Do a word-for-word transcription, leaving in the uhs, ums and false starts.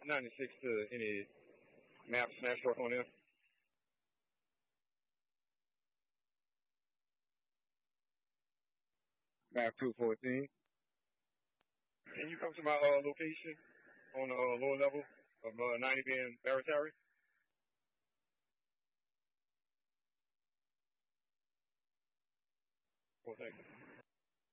ninety-six to any map smash work on there. Map two fourteen. Can you come to my uh, location on the uh, lower level of uh, ninety being Baratari? Well, thank you.